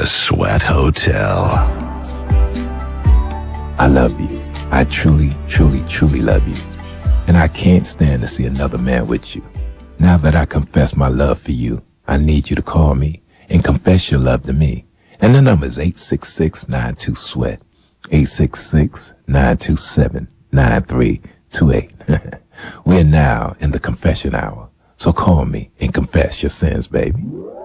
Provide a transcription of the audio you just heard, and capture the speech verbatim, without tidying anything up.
The Sweat Hotel. I love you. I truly, truly, truly love you. And I can't stand to see another man with you. Now that I confess my love for you, I need you to call me and confess your love to me. And the number is eight six six, nine two, sweat. eight six six, nine two seven, nine three two eight. We're now in the confession hour. So call me and confess your sins, baby.